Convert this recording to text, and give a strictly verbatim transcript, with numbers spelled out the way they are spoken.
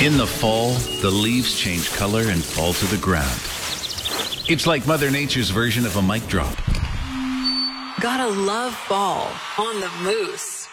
In the fall, the leaves change color and fall to the ground. It's like Mother Nature's version of a mic drop. Gotta love fall on the Moose.